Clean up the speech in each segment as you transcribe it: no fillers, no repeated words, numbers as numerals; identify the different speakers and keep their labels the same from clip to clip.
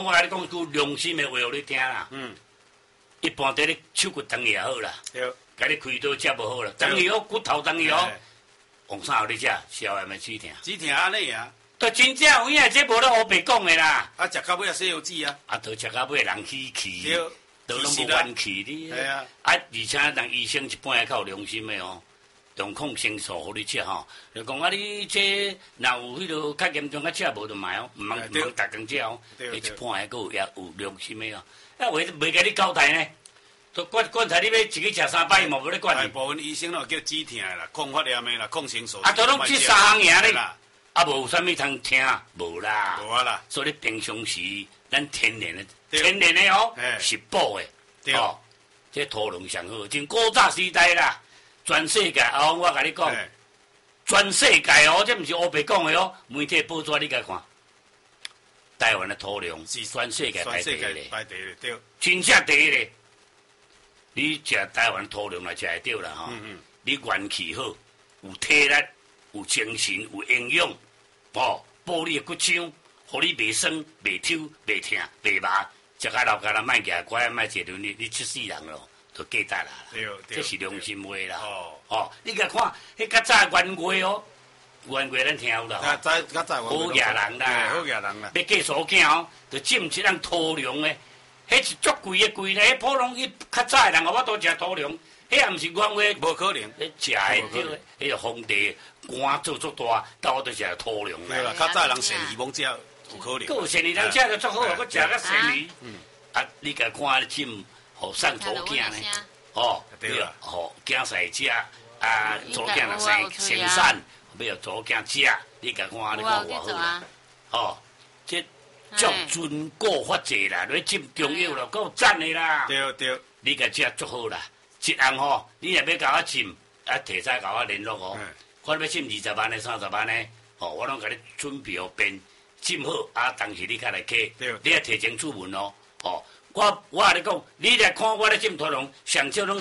Speaker 1: 我甲你讲句良心的话，互你听啦。一般伫咧手骨长也好啦，甲你开刀食无好啦，长也好，骨头长也好，往啥互你食？消炎的止疼。
Speaker 2: 止疼安尼啊？
Speaker 1: 都真正有影，这无咧黑白讲的啦。
Speaker 2: 啊，食到尾啊，西药剂啊。
Speaker 1: 啊，都食到尾人气气，都拢无元气的。
Speaker 2: 系啊。
Speaker 1: 啊，而且人医生一般还较有良心的哦。用抗生素互你食吼，就讲啊，你这若有迄落较严重，食无就买哦，毋通逐工食哦。一般还佫有良心的哦。啊，袂甲你交代呢，都管在你要一个食3摆，嘛无咧管你。
Speaker 2: 大部分医生咯叫止疼的啦，抗发炎的啦，抗生素。
Speaker 1: 啊，都拢这3项尔咧，啊，无有啥物通听，无啦。
Speaker 2: 无啊啦。
Speaker 1: 所以平常时咱天然的哦，是补的。哦，这土龙上好，从古早时代啦。全世界哦，我甲你讲，全世界哦，这毋是黑白讲的哦，媒体报纸你甲看，台湾的土壤是全世界排第一咧，
Speaker 2: 对，
Speaker 1: 真正第一咧。你食台湾土壤来食会着啦吼，你元气好，有体力，有精神，有营养，哦，保你的骨肠，互你袂酸、袂抽、袂疼、袂麻，食甲老甲人卖行，乖卖坐轮椅，你出死人咯。就价值啦，这是良心话啦。哦，你甲看，迄较早原话哦，原话咱听有啦。
Speaker 2: 较早
Speaker 1: 好野人啦，
Speaker 2: 好野人啦。
Speaker 1: 要嫁所囝哦，就浸一样土壤诶，迄是足贵诶贵咧。普通伊较早诶人我都食土壤，迄也毋是原话。
Speaker 2: 无可能，
Speaker 1: 迄食诶对，迄个皇帝官做足大，到我都食土壤
Speaker 2: 对啦，较早人鳝鱼罔食有可能。
Speaker 1: 个鳝鱼人食着足好，我食个鳝鱼。啊，你甲看浸。互送土囝呢？哦，对啊，互囝婿食啊，土囝若生产，要土囝食，你甲看，你看偌好啦。哦，这足尊过法制啦，你浸中药咯，够赞的啦。
Speaker 2: 对，
Speaker 1: 你甲食足好啦，一项吼，你若要甲我浸，啊，提早甲我联络哦。我要浸20万呢，30万呢，哦，我拢甲你准备好便浸好，啊，当时你甲来客，你要提前出门哦，哦。我甲你讲，你来看我咧浸土壤，上少拢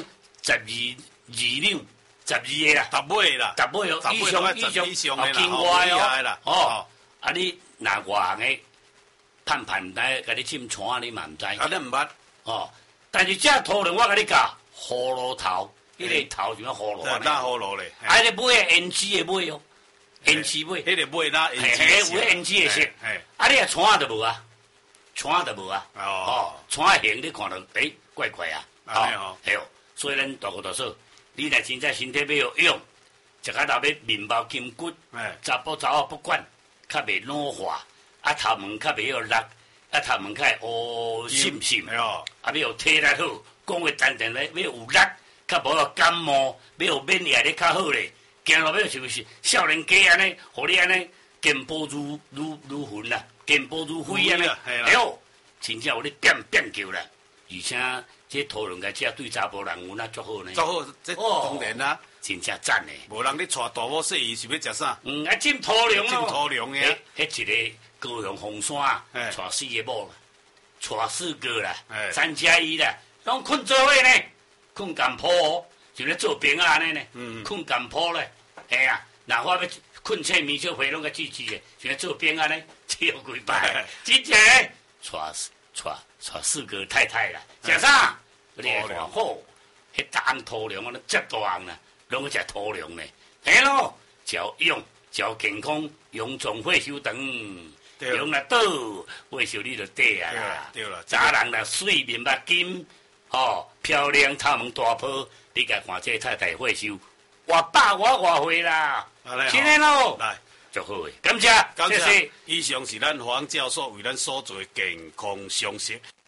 Speaker 1: 12两，12个啦
Speaker 2: ，10尾啦
Speaker 1: ，10尾哦，以上哦，境外哦，哦，啊你若外行诶，盼来甲你浸船，你嘛毋知，
Speaker 2: 啊你毋捌，
Speaker 1: 哦，但是这土壤我甲你教，葫芦头，迄个头像葫芦，
Speaker 2: 哪葫芦咧？
Speaker 1: 啊，迄个尾诶胭脂诶尾哦，胭脂尾，
Speaker 2: 迄个尾哪胭脂？
Speaker 1: 有胭脂诶色，啊你啊船就无啊。船就无啊，船形你看到，怪怪啊，系哦，所以咱大个大说，你若真正身体要有用，食甲老要面貌筋骨，查甫查某不管，较袂老化，啊头毛较袂有力，啊头毛较会乌闪闪，啊要有体力好，讲话淡淡咧，要有力，较无有感冒，要有免疫力较好咧，行路要就是少年家安尼，互你安尼健步如云啦。健步如飞啊！哎呦，真正有咧变叫啦！而且这土壤个食对查甫人有那足好呢。
Speaker 2: 足好，这当然啦，
Speaker 1: 真正赞的。
Speaker 2: 无人咧带大某细姨是要食啥？
Speaker 1: 啊浸土壤咯。
Speaker 2: 浸土壤诶，
Speaker 1: 迄一个高雄红山带4个某啦，带4个啦，3加1啦，拢困做伙呢，困干铺哦，就咧做兵啊安尼呢，困干铺咧，系啊，若我要。困醒面小回拢个吱吱的，像做兵安尼，只有几摆，真正带4个太太啦，食啥？你看好，迄大红土壤啊，遮大红啦，拢去食土壤呢，嘿咯，照用，照健康，用从火烧长，用来倒，火烧你就得啊啦，
Speaker 2: 对啦，
Speaker 1: 查人啦，水面目金，哦，漂亮头毛大泡，你甲看这太太火烧。我爸我外岁啦，今天咯，来，就好诶，感谢，
Speaker 2: 以上是咱黄教授为咱所做的健康常识。